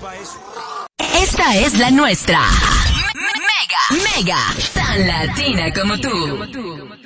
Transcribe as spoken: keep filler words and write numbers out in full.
Esta es la nuestra. Mega, mega, tan latina como tú.